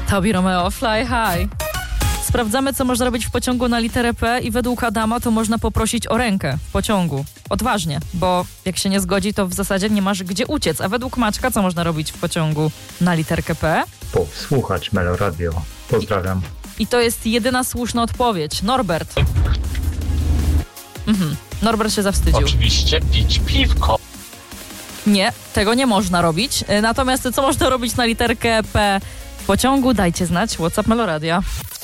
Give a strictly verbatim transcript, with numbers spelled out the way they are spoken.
Tobi Romeo, Fly High. Sprawdzamy, co można robić w pociągu na literę P i według Adama to można poprosić o rękę w pociągu. Odważnie, bo jak się nie zgodzi, to w zasadzie nie masz gdzie uciec. A według Maćka, co można robić w pociągu na literkę P? Posłuchać Meloradio. Pozdrawiam. I to jest jedyna słuszna odpowiedź. Norbert. Mhm. Norbert się zawstydził. Oczywiście pić piwko. Nie, tego nie można robić. Natomiast co można robić na literkę P w pociągu? Dajcie znać. WhatsApp Meloradia.